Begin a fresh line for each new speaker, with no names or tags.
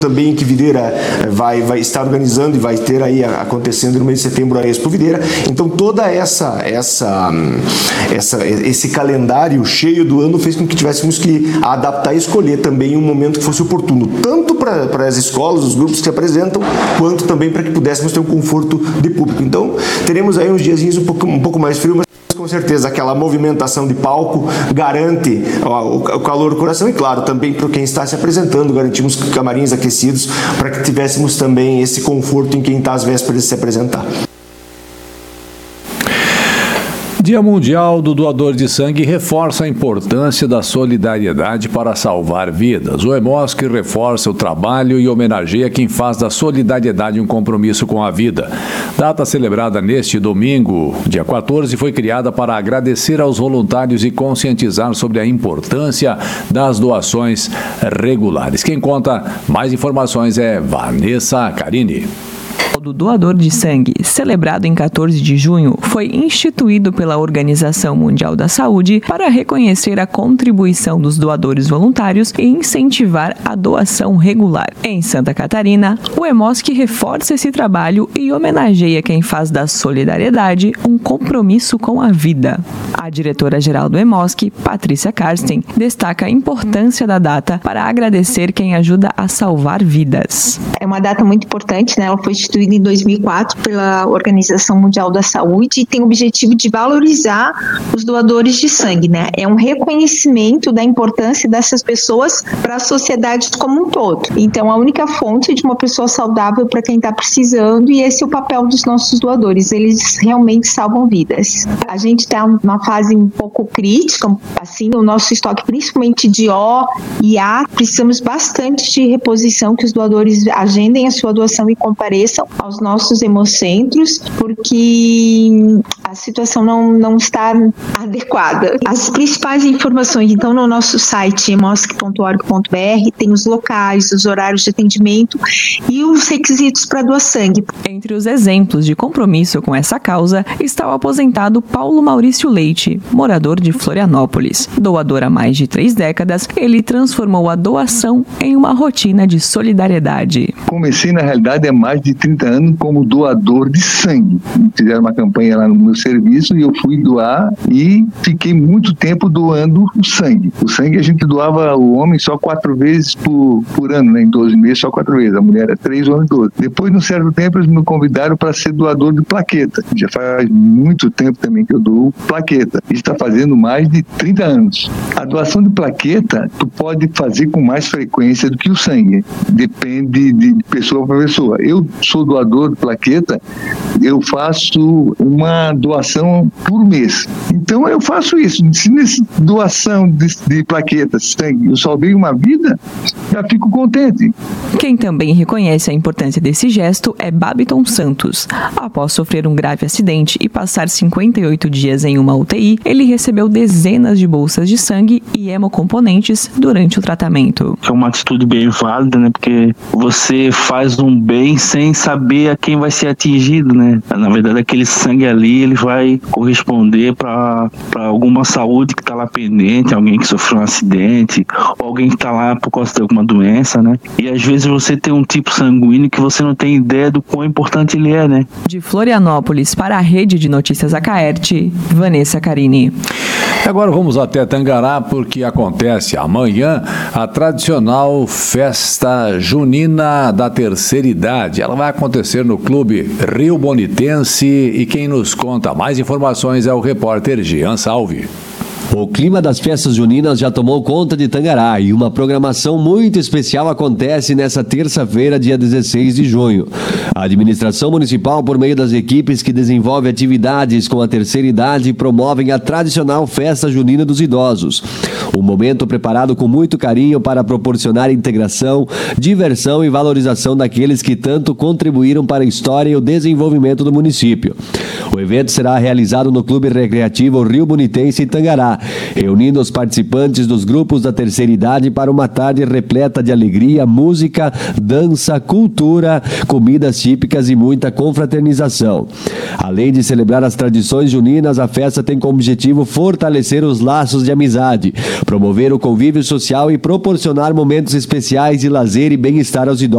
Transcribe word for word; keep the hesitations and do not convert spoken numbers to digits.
também que Videira vai, vai estar organizando e vai ter aí acontecendo no mês de setembro a Expo Videira. Então toda essa, essa, essa esse calendário cheio do ano fez com que tivéssemos que adaptar e escolher também um momento que fosse oportuno, tanto para as escolas, os grupos que se apresentam, quanto também para que pudéssemos ter um conforto de público. Então teremos aí uns diazinhos um pouco, um pouco mais frio, mas com certeza aquela movimentação de palco garante ó, o calor do coração e, claro, também para quem está se apresentando, garantimos camarins aquecidos para que tivéssemos também esse conforto em quem está às vésperas de se apresentar.
Dia Mundial do Doador de Sangue reforça a importância da solidariedade para salvar vidas. O EMOSC reforça o trabalho e homenageia quem faz da solidariedade um compromisso com a vida. Data celebrada neste domingo, dia quatorze, foi criada para agradecer aos voluntários e conscientizar sobre a importância das doações regulares. Quem conta mais informações é Vanessa Carini.
Do doador de sangue, celebrado em quatorze de junho, foi instituído pela Organização Mundial da Saúde para reconhecer a contribuição dos doadores voluntários e incentivar a doação regular. Em Santa Catarina, o EMOSC reforça esse trabalho e homenageia quem faz da solidariedade um compromisso com a vida. A diretora-geral do EMOSC, Patrícia Karsten, destaca a importância da data para agradecer quem ajuda a salvar vidas.
É uma data muito importante, né? Ela foi instituída em dois mil e quatro pela Organização Mundial da Saúde e tem o objetivo de valorizar os doadores de sangue, né? É um reconhecimento da importância dessas pessoas para a sociedade como um todo. Então, a única fonte de uma pessoa saudável para quem está precisando, e esse é o papel dos nossos doadores, eles realmente salvam vidas. A gente está numa fase um pouco crítica, assim, o nosso estoque, principalmente de O e A, precisamos bastante de reposição, que os doadores agendem a sua doação e compareçam aos nossos hemocentros, porque a situação não, não está adequada. As principais informações, então, no nosso site emosc ponto org ponto br, tem os locais, os horários de atendimento e os requisitos para doar sangue.
Entre os exemplos de compromisso com essa causa está o aposentado Paulo Maurício Leite, morador de Florianópolis. Doador há mais de três décadas, ele transformou a doação em uma rotina de solidariedade.
Comecei, na realidade, há mais de trinta anos como doador de sangue. Fizeram uma campanha lá no meu serviço e eu fui doar e fiquei muito tempo doando o sangue. O sangue a gente doava o homem só quatro vezes por, por ano, né? Em doze meses só quatro vezes. A mulher era três ou doze. Depois, num certo tempo, eles me convidaram para ser doador de plaqueta. Já faz muito tempo também que eu dou plaqueta. Isso está fazendo mais de trinta anos. A doação de plaqueta tu pode fazer com mais frequência do que o sangue. Depende de pessoa para pessoa. Eu sou doador de plaqueta, eu faço uma doação por mês. Então eu faço isso. Se nessa doação de, de plaquetas sangue eu salvei uma vida, já fico contente.
Quem também reconhece a importância desse gesto é Babiton Santos. Após sofrer um grave acidente e passar cinquenta e oito dias em uma U T I, ele recebeu dezenas de bolsas de sangue e hemocomponentes durante o tratamento.
É uma atitude bem válida, né? Porque você faz um bem sem saber a quem vai ser atingido, né? Na verdade, aquele sangue ali, ele vai corresponder para alguma saúde que está lá pendente, alguém que sofreu um acidente, ou alguém que está lá por causa de alguma doença, né? E às vezes você tem um tipo sanguíneo que você não tem ideia do quão importante ele é, né?
De Florianópolis para a Rede de Notícias Acaerte, Vanessa Carini.
Agora vamos até Tangará, porque acontece amanhã a tradicional festa junina da terceira idade. Ela vai acontecer no Clube Rio Bonitense e quem nos conta mais informações é o repórter Jean Salve.
O clima das festas juninas já tomou conta de Tangará e uma programação muito especial acontece nesta terça-feira, dia dezesseis de junho. A administração municipal, por meio das equipes que desenvolvem atividades com a terceira idade, promovem a tradicional festa junina dos idosos. Um momento preparado com muito carinho para proporcionar integração, diversão e valorização daqueles que tanto contribuíram para a história e o desenvolvimento do município. O evento será realizado no Clube Recreativo Rio Bonitense em Tangará, reunindo os participantes dos grupos da terceira idade para uma tarde repleta de alegria, música, dança, cultura, comidas típicas e muita confraternização. Além de celebrar as tradições juninas, a festa tem como objetivo fortalecer os laços de amizade, promover o convívio social e proporcionar momentos especiais de lazer e bem-estar aos idosos.